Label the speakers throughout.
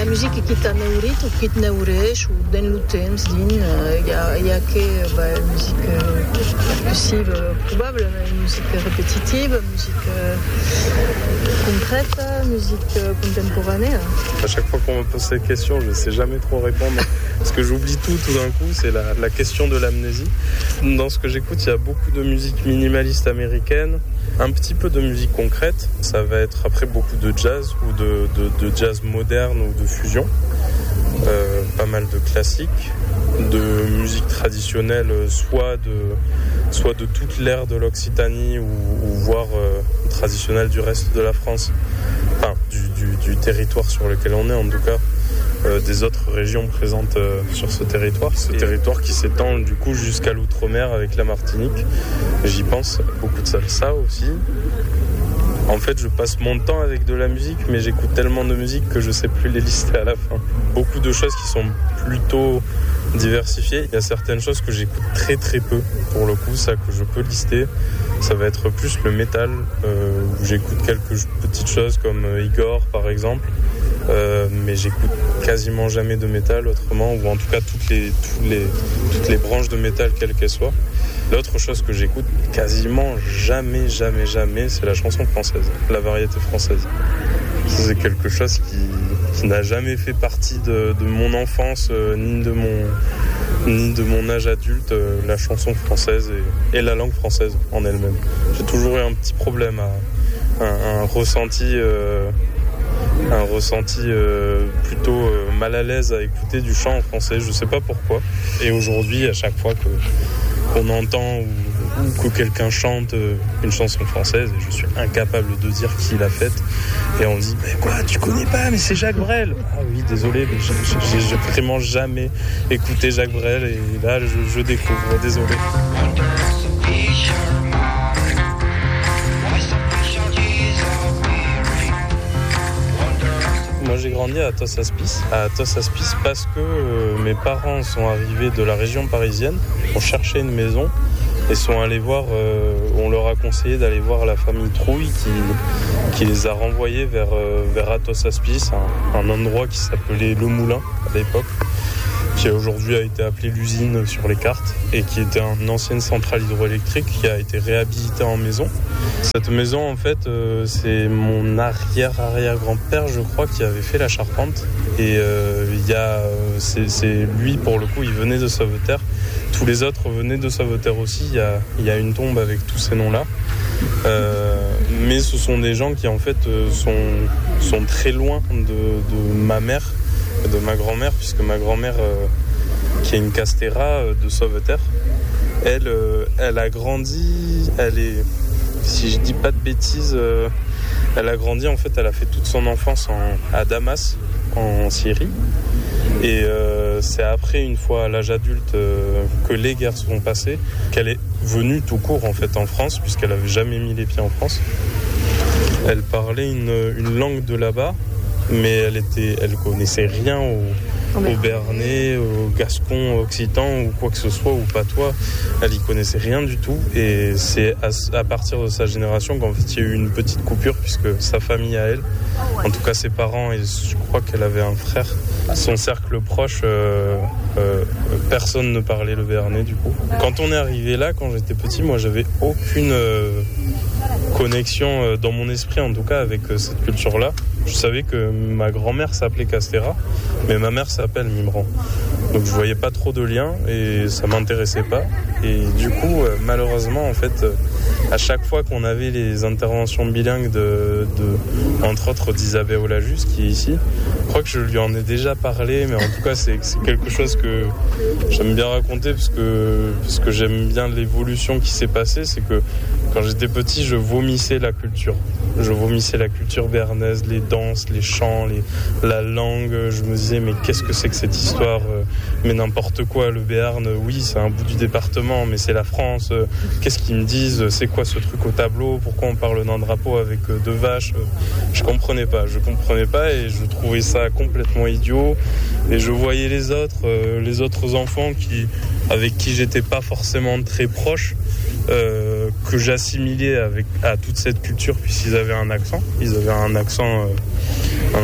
Speaker 1: a musique qui t'a neurit ou qui te neurit ou dans le temps, il y a que musique percussive probable, mais musique répétitive, musique concrète, musique contemporanée.
Speaker 2: À chaque fois qu'on me pose cette question, je ne sais jamais trop répondre parce que j'oublie tout d'un coup, c'est la question de l'amnésie. Dans ce que j'écoute, il y a beaucoup de musique minimaliste américaine, un petit peu de musique concrète. Ça va être après beaucoup de jazz ou de jazz moderne ou de fusion. Pas mal de classiques, de musique traditionnelle, soit de toute l'ère de l'Occitanie ou voire traditionnelle du reste de la France, enfin du territoire sur lequel on est en tout cas, des autres régions présentes sur ce territoire qui s'étend du coup jusqu'à l'outre-mer avec la Martinique. J'y pense, beaucoup de salsa aussi. En fait, je passe mon temps avec de la musique, mais j'écoute tellement de musique que je sais plus les lister à la fin. Beaucoup de choses qui sont plutôt diversifiées. Il y a certaines choses que j'écoute très très peu. Pour le coup, ça que je peux lister, ça va être plus le métal, où j'écoute quelques petites choses comme Igor par exemple. Mais j'écoute quasiment jamais de métal autrement, ou en tout cas toutes les branches de métal quelles qu'elles soient. L'autre chose que j'écoute quasiment jamais, c'est la chanson française, la variété française. C'est quelque chose qui n'a jamais fait partie de mon enfance, ni de mon âge adulte, la chanson française et la langue française en elle-même. J'ai toujours eu un petit problème un ressenti plutôt mal à l'aise à écouter du chant en français, je sais pas pourquoi. Et aujourd'hui, à chaque fois qu'on entend ou que quelqu'un chante une chanson française, et je suis incapable de dire qui l'a faite, et on dit mais quoi, tu connais pas, mais c'est Jacques Brel. Ah oui, désolé, mais j'ai vraiment jamais écouté Jacques Brel, et là je découvre, désolé. Moi j'ai grandi à Athos-Aspice. À Athos-Aspice parce que mes parents sont arrivés de la région parisienne, ont cherché une maison et sont allés voir, on leur a conseillé d'aller voir la famille Trouille qui les a renvoyés vers Athos-Aspice, un endroit qui s'appelait Le Moulin à l'époque, qui aujourd'hui a été appelé l'usine sur les cartes et qui était une ancienne centrale hydroélectrique qui a été réhabilitée en maison. Cette maison, en fait, c'est mon arrière-grand-père, je crois, qui avait fait la charpente. Et c'est lui, pour le coup, il venait de Sauveterre. Tous les autres venaient de Sauveterre aussi. Il y a une tombe avec tous ces noms-là. Mais ce sont des gens qui, en fait, sont très loin de ma mère, de ma grand-mère, puisque ma grand-mère, qui est une Castéra de Sauveterre, elle a grandi, si je dis pas de bêtises, elle a grandi, en fait, elle a fait toute son enfance à Damas, en Syrie. Et c'est après, une fois à l'âge adulte, que les guerres sont passées, qu'elle est venue tout court, en fait, en France, puisqu'elle avait jamais mis les pieds en France. Elle parlait une langue de là-bas, mais elle connaissait rien au Béarnais, au Gascon, au Occitan ou quoi que ce soit, ou patois. Elle y connaissait rien du tout, et c'est à partir de sa génération qu'en fait il y a eu une petite coupure, puisque sa famille à elle, en tout cas ses parents, et je crois qu'elle avait un frère, son cercle proche, personne ne parlait le béarnais du coup. Quand on est arrivé là, quand j'étais petit, moi j'avais aucune connexion dans mon esprit, en tout cas, avec cette culture-là. Je savais que ma grand-mère s'appelait Castéra, mais ma mère s'appelle Mimran. Donc je voyais pas trop de liens et ça m'intéressait pas. Et du coup, malheureusement, en fait, à chaque fois qu'on avait les interventions bilingues entre autres d'Isabelle Olajus, qui est ici, je crois que je lui en ai déjà parlé, mais en tout cas, c'est quelque chose que j'aime bien raconter parce que j'aime bien l'évolution qui s'est passée. C'est que quand j'étais petit, je vomissais la culture. Je vomissais la culture béarnaise, les danses, les chants, la langue. Je me disais, mais qu'est-ce que c'est que cette histoire? Mais n'importe quoi, le Béarn, oui, c'est un bout du département, mais c'est la France. Qu'est-ce qu'ils me disent? C'est quoi ce truc au tableau? Pourquoi on parle d'un drapeau avec deux vaches? Je comprenais pas et je trouvais ça complètement idiot. Et je voyais les autres enfants avec qui j'étais pas forcément très proche, que j'assimilais à toute cette culture, puisqu'ils avaient un accent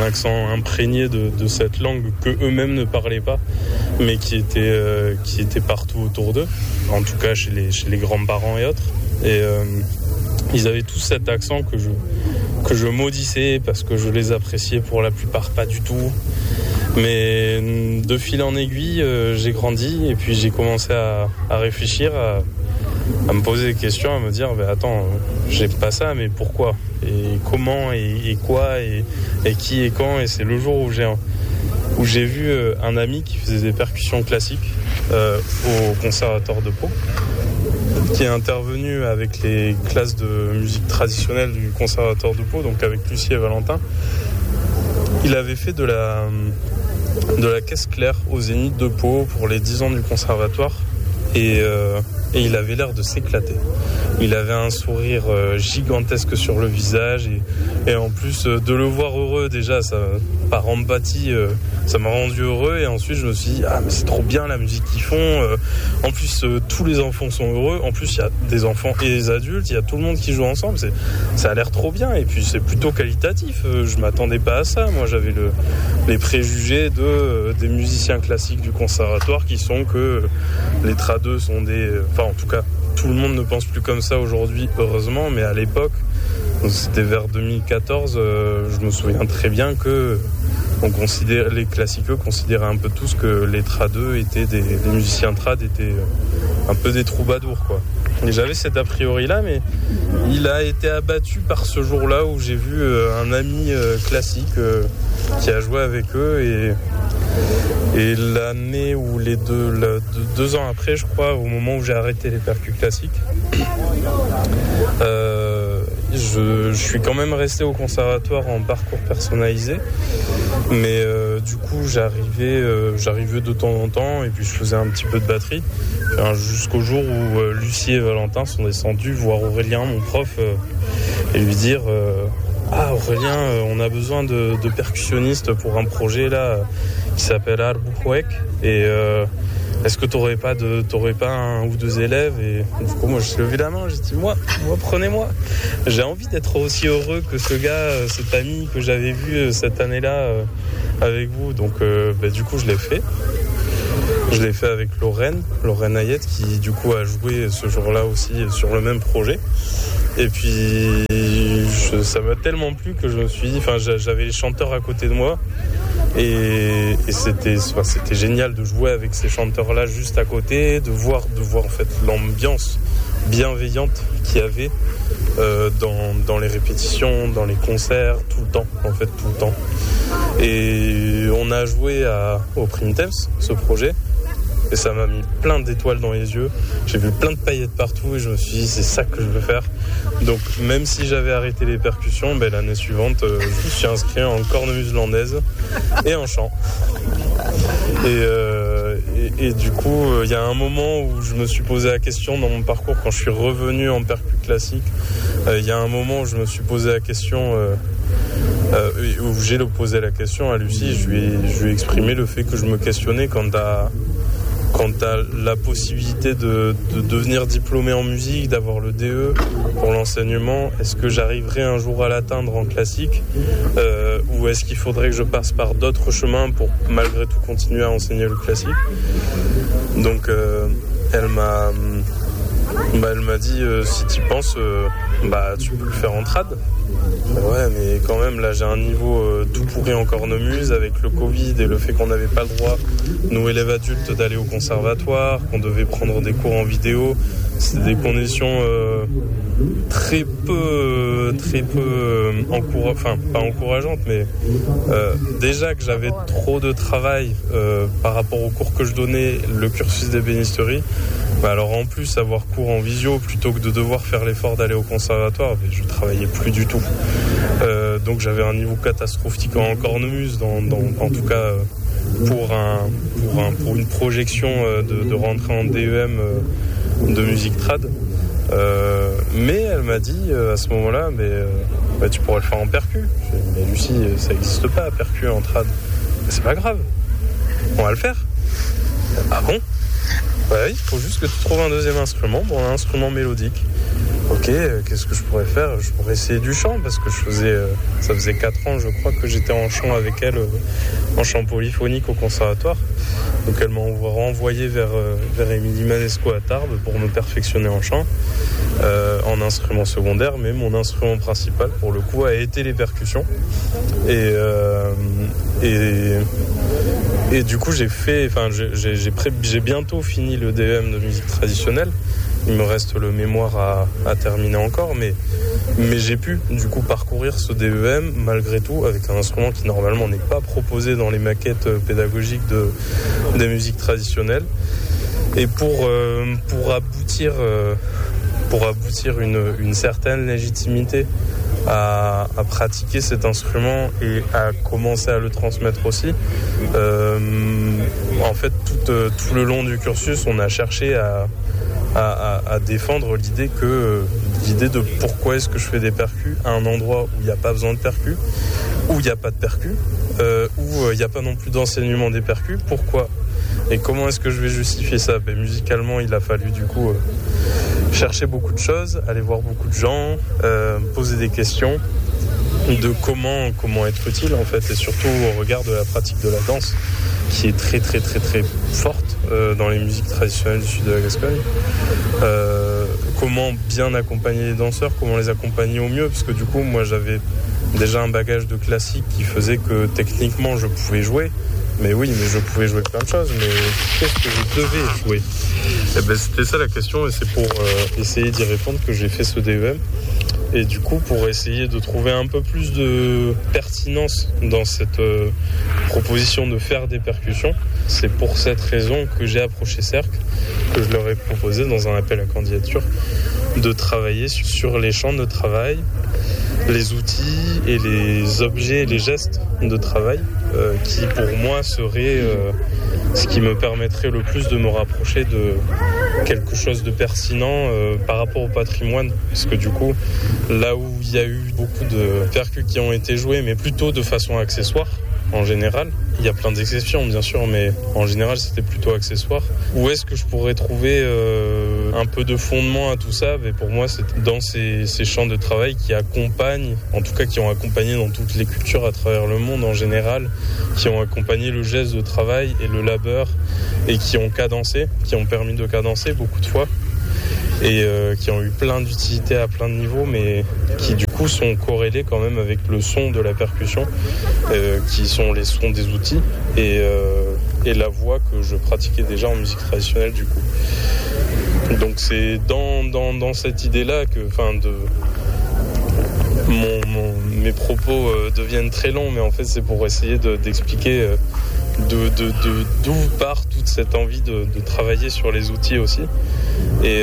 Speaker 2: accent imprégné de cette langue que eux-mêmes ne parlaient pas, mais qui était partout autour d'eux, en tout cas chez les grands-parents et autres. Et ils avaient tous cet accent que je maudissais parce que je les appréciais pour la plupart pas du tout. Mais de fil en aiguille, j'ai grandi et puis j'ai commencé à réfléchir, à me poser des questions, à me dire attends, j'aime pas ça, mais pourquoi et comment et quoi et qui et quand. Et c'est le jour où j'ai vu un ami qui faisait des percussions classiques au Conservatoire de Pau, qui est intervenu avec les classes de musique traditionnelle du Conservatoire de Pau, donc avec Lucie et Valentin. Il avait fait de la caisse claire au Zénith de Pau pour les 10 ans du conservatoire et il avait l'air de s'éclater. Il avait un sourire gigantesque sur le visage et en plus de le voir heureux déjà, ça, par empathie, ça m'a rendu heureux. Et ensuite je me suis dit mais c'est trop bien la musique qu'ils font. En plus tous les enfants sont heureux. En plus il y a des enfants et des adultes, il y a tout le monde qui joue ensemble. Ça a l'air trop bien et puis c'est plutôt qualitatif. Je m'attendais pas à ça. Moi j'avais les préjugés des musiciens classiques du conservatoire qui sont que les tradeux sont en tout cas tout le monde ne pense plus comme ça aujourd'hui, heureusement, mais à l'époque, c'était vers 2014, je me souviens très bien que les classiqueux considéraient un peu tous que les tradeux étaient les musiciens trad étaient un peu des troubadours, quoi. Et j'avais cet a priori là, mais il a été abattu par ce jour-là où j'ai vu un ami classique qui a joué avec eux et l'année où deux ans après, je crois, au moment où j'ai arrêté les percus classiques, je suis quand même resté au conservatoire en parcours personnalisé, mais du coup j'arrivais de temps en temps et puis je faisais un petit peu de batterie, jusqu'au jour où Lucie et Valentin sont descendus voir Aurélien, mon prof, et lui dire Aurélien, on a besoin de percussionnistes pour un projet là qui s'appelle Albuquerque et est-ce que t'aurais pas un ou deux élèves? Et du coup moi je suis levé la main, j'ai dit moi prenez-moi, j'ai envie d'être aussi heureux que ce gars, cet ami que j'avais vu cette année-là avec vous. Donc du coup je l'ai fait avec Lorraine Ayette qui du coup a joué ce jour-là aussi sur le même projet. Et puis ça m'a tellement plu que je me suis dit, j'avais les chanteurs à côté de moi et c'était génial de jouer avec ces chanteurs-là juste à côté, de voir en fait l'ambiance bienveillante qu'il y avait dans les répétitions, dans les concerts, tout le temps. Et on a joué au Primitives, ce projet. Et ça m'a mis plein d'étoiles dans les yeux. J'ai vu plein de paillettes partout et je me suis dit c'est ça que je veux faire. Donc même si j'avais arrêté les percussions, l'année suivante, je me suis inscrit en cornemuse landaise et en chant. Et du coup, il y a un moment où je me suis posé la question dans mon parcours quand je suis revenu en percu classique. Il y a un moment où je me suis posé la question, où j'ai posé la question à Lucie. Je lui ai exprimé le fait que je me questionnais quant à la possibilité de devenir diplômé en musique, d'avoir le DE pour l'enseignement. Est-ce que j'arriverai un jour à l'atteindre en classique ou est-ce qu'il faudrait que je passe par d'autres chemins pour malgré tout continuer à enseigner le classique? Donc elle m'a dit si tu y penses, tu peux le faire en trad. Ouais, mais quand même, là, j'ai un niveau tout pourri en cornemuse avec le Covid et le fait qu'on n'avait pas le droit, nous élèves adultes, d'aller au conservatoire, qu'on devait prendre des cours en vidéo. C'était des conditions très peu pas encourageantes, mais déjà que j'avais trop de travail par rapport aux cours que je donnais, le cursus d'ébénisterie. Alors en plus, avoir cours en visio plutôt que de devoir faire l'effort d'aller au conservatoire, je travaillais plus du tout. Donc j'avais un niveau catastrophique en cornemuse, en tout cas pour une projection de rentrer en DEM de musique trad. Mais elle m'a dit à ce moment-là, tu pourrais le faire en percu. Mais Lucie, ça n'existe pas, percu en trad. Mais c'est pas grave, on va le faire. Ah bon? Ouais, il faut juste que tu trouves un deuxième instrument, un instrument mélodique. ok, qu'est-ce que je pourrais faire ? Je pourrais essayer du chant, parce que ça faisait 4 ans, je crois, que j'étais en chant avec elle, en chant polyphonique au conservatoire. Donc elle m'a renvoyé vers Émilie Manesco à Tarbes pour me perfectionner en chant, en instrument secondaire, mais mon instrument principal, pour le coup, a été les percussions. Et du coup, j'ai bientôt fini le DEM de musique traditionnelle. Il me reste le mémoire à terminer encore, mais j'ai pu du coup parcourir ce DEM malgré tout avec un instrument qui normalement n'est pas proposé dans les maquettes pédagogiques des musiques traditionnelles. Et pour aboutir une certaine légitimité à pratiquer cet instrument et à commencer à le transmettre aussi, en fait tout le long du cursus, on a cherché à défendre l'idée de pourquoi est-ce que je fais des percus à un endroit où il n'y a pas besoin de percus, où il n'y a pas de percus, où il n'y a pas non plus d'enseignement des percus. Pourquoi ? Et comment est-ce que je vais justifier ça ? Musicalement, il a fallu du coup chercher beaucoup de choses, aller voir beaucoup de gens, poser des questions de comment être utile en fait, et surtout au regard de la pratique de la danse qui est très très très très forte dans les musiques traditionnelles du sud de la Gascogne. Comment bien accompagner les danseurs, comment les accompagner au mieux, parce que du coup moi j'avais déjà un bagage de classique qui faisait que techniquement je pouvais jouer, mais je pouvais jouer plein de choses, mais qu'est-ce que je devais jouer ? C'était ça la question, et c'est pour essayer d'y répondre que j'ai fait ce DEM. Et du coup, pour essayer de trouver un peu plus de pertinence dans cette proposition de faire des percussions, c'est pour cette raison que j'ai approché Cercle, que je leur ai proposé dans un appel à candidature de travailler sur les champs de travail, les outils et les objets et les gestes de travail qui pour moi seraient ce qui me permettrait le plus de me rapprocher de quelque chose de pertinent par rapport au patrimoine, parce que du coup là où il y a eu beaucoup de percus qui ont été joués mais plutôt de façon accessoire en général, il y a plein d'exceptions bien sûr, mais en général c'était plutôt accessoire. Où est-ce que je pourrais trouver un peu de fondement à tout ça ? Pour moi c'est dans ces champs de travail qui accompagnent, en tout cas qui ont accompagné dans toutes les cultures à travers le monde en général, qui ont accompagné le geste de travail et le labeur, et qui ont cadencé, qui ont permis de cadencer beaucoup de fois, et qui ont eu plein d'utilités à plein de niveaux, mais qui du coup sont corrélés quand même avec le son de la percussion, qui sont les sons des outils, et la voix que je pratiquais déjà en musique traditionnelle du coup. Donc c'est dans cette idée-là que, mes propos deviennent très longs, mais en fait c'est pour essayer d'expliquer d'où part toute cette envie de travailler sur les outils aussi, et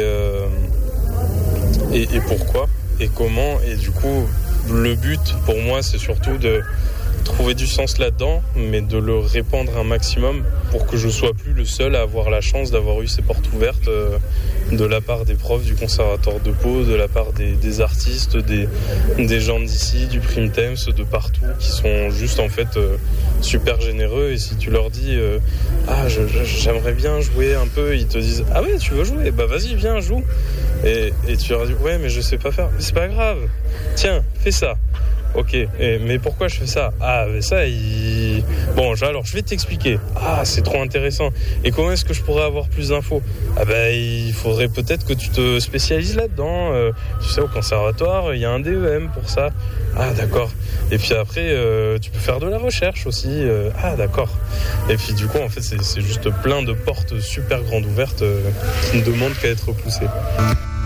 Speaker 2: pourquoi et comment. Et du coup le but pour moi c'est surtout de trouver du sens là-dedans, mais de le répandre un maximum pour que je sois plus le seul à avoir la chance d'avoir eu ces portes ouvertes de la part des profs du conservatoire de Pau, de la part des artistes, des gens d'ici, du Prime Temps, de partout, qui sont juste en fait super généreux. Et si tu leur dis j'aimerais bien jouer un peu, ils te disent ah ouais tu veux jouer, bah vas-y viens joue, et tu leur dis ouais mais je sais pas faire, mais c'est pas grave, tiens fais ça. Ok, mais pourquoi je fais ça ? Ah, mais ça, bon, alors je vais t'expliquer. Ah, c'est trop intéressant. Et comment est-ce que je pourrais avoir plus d'infos ? Ah il faudrait peut-être que tu te spécialises là-dedans. Tu sais, au conservatoire, il y a un DEM pour ça. Ah, d'accord. Et puis après, tu peux faire de la recherche aussi. Ah, d'accord. Et puis du coup, en fait, c'est juste plein de portes super grandes ouvertes qui ne demandent qu'à être poussées.